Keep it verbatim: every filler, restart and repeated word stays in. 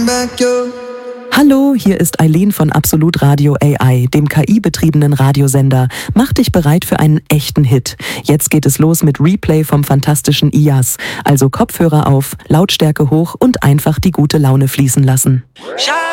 Hallo, hier ist Eileen von Absolut Radio A I, dem K I-betriebenen Radiosender. Mach dich bereit für einen echten Hit. Jetzt geht es los mit Replay vom fantastischen I A S. Also Kopfhörer auf, Lautstärke hoch und einfach die gute Laune fließen lassen.